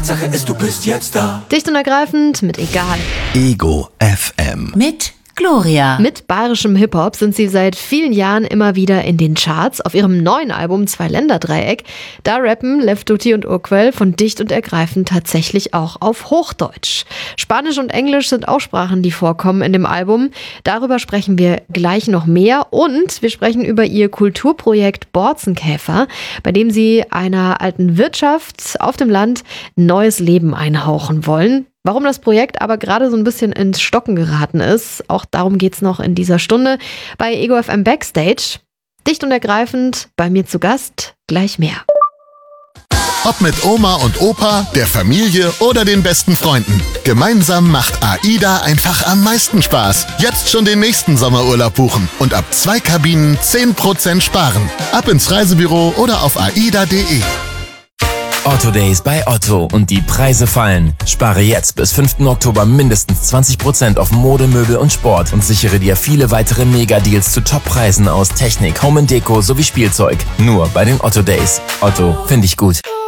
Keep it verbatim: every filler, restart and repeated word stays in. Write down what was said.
Tatsache ist, du bist jetzt da. Dicht und ergreifend mit Egal. Ego F M. Mit Gloria. Mit bayerischem Hip-Hop sind sie seit vielen Jahren immer wieder in den Charts. Auf ihrem neuen Album Zwei-Länder-Dreieck, da rappen Lev Tutti und Urquell von Dicht und Ergreifend tatsächlich auch auf Hochdeutsch. Spanisch und Englisch sind auch Sprachen, die vorkommen in dem Album. Darüber sprechen wir gleich noch mehr und wir sprechen über ihr Kulturprojekt Borzenkäfer, bei dem sie einer alten Wirtschaft auf dem Land neues Leben einhauchen wollen. Warum das Projekt aber gerade so ein bisschen ins Stocken geraten ist, auch darum geht's noch in dieser Stunde bei Ego F M Backstage. Dicht und ergreifend, bei mir zu Gast, gleich mehr. Ob mit Oma und Opa, der Familie oder den besten Freunden. Gemeinsam macht AIDA einfach am meisten Spaß. Jetzt schon den nächsten Sommerurlaub buchen und ab zwei Kabinen zehn Prozent sparen. Ab ins Reisebüro oder auf aida punkt de. Otto Days bei Otto und die Preise fallen. Spare jetzt bis fünften Oktober mindestens zwanzig Prozent auf Mode, Möbel und Sport und sichere dir viele weitere Mega-Deals zu Top-Preisen aus Technik, Home and Deko sowie Spielzeug. Nur bei den Otto Days. Otto, finde ich gut.